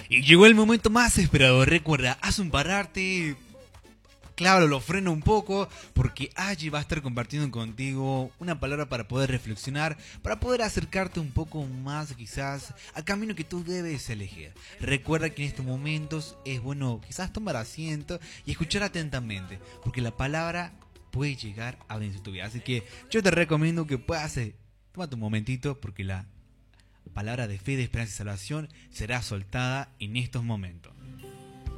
Y llegó el momento más esperado. Recuerda, haz un pararte. Claro, lo freno un poco porque allí va a estar compartiendo contigo una palabra para poder reflexionar, para poder acercarte un poco más quizás al camino que tú debes elegir. Recuerda que en estos momentos es bueno quizás tomar asiento y escuchar atentamente, porque la palabra puede llegar a dentro de tu vida. Así que yo te recomiendo que puedas, tómate un momentito porque la palabra de fe, de esperanza y salvación será soltada en estos momentos.